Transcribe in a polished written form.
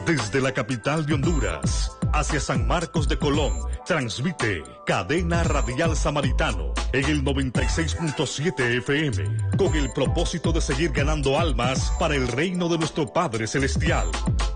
Desde la capital de Honduras hacia San Marcos de Colón, transmite Cadena Radial Samaritano en el 96.7 FM, con el propósito de seguir ganando almas para el reino de nuestro Padre Celestial.